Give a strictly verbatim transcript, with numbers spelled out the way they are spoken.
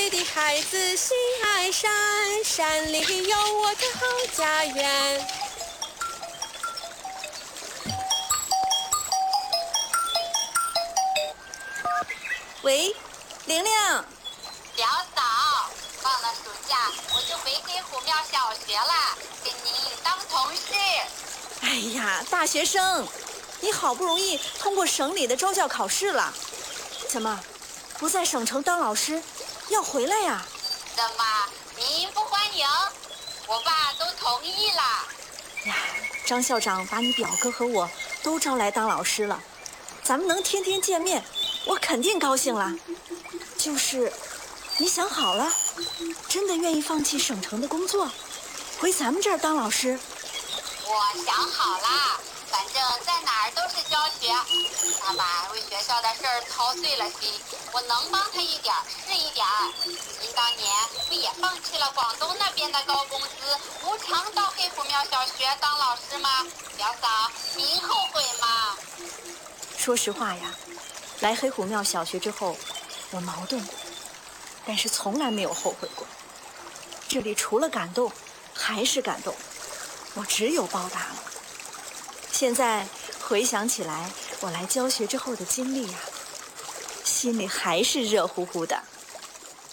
里的孩子心爱山，山里有我的好家园。 喂，玲玲。 表嫂，放了暑假我就回黑虎庙小学了，跟您当同事。 哎呀，大学生，你好不容易通过省里的招教考试了，怎么不在省城当老师，要回来呀？ 怎么您不欢迎？我爸都同意了。 呀，张校长把你表哥和我都招来当老师了，咱们能天天见面，我肯定高兴了。就是，你想好了，真的愿意放弃省城的工作，回咱们这儿当老师？ 我想好了，反正在哪儿都是教学。爸爸为学校的事儿操碎了心，我能帮他一点是一点。您当年不也放弃了广东那边的高工资，无偿到黑虎庙小学当老师吗？表嫂，您后悔吗？ 说实话呀，来黑虎庙小学之后，我矛盾过，但是从来没有后悔过。这里除了感动，还是感动，我只有报答了。现在回想起来，我来教学之后的经历呀，心里还是热乎乎的。